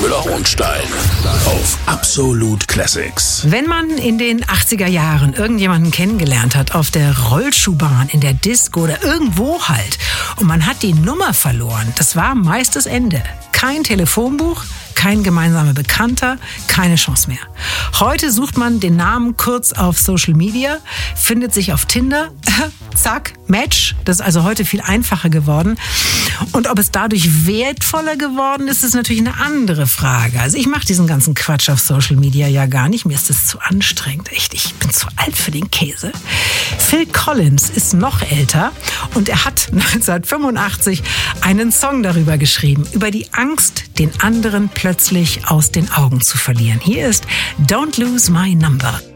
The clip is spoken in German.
Müller-Hohenstein auf Absolut Classics. Wenn man in den 80er Jahren irgendjemanden kennengelernt hat auf der Rollschuhbahn, in der Disco oder irgendwo halt und man hat die Nummer verloren, das war meist das Ende. Kein Telefonbuch, kein gemeinsamer Bekannter, keine Chance mehr. Heute sucht man den Namen kurz auf Social Media, findet sich auf Tinder, zack, Match. Das ist also heute viel einfacher geworden. Und ob es dadurch wertvoller geworden ist, ist natürlich eine andere Frage. Also ich mache diesen ganzen Quatsch auf Social Media ja gar nicht. Mir ist das zu anstrengend. Echt, ich bin zu alt für den Käse. Phil Collins ist noch älter und er hat 1985 einen Song darüber geschrieben, über die Angst, den anderen plötzlich aus den Augen zu verlieren. Hier ist Don't Lose My Number.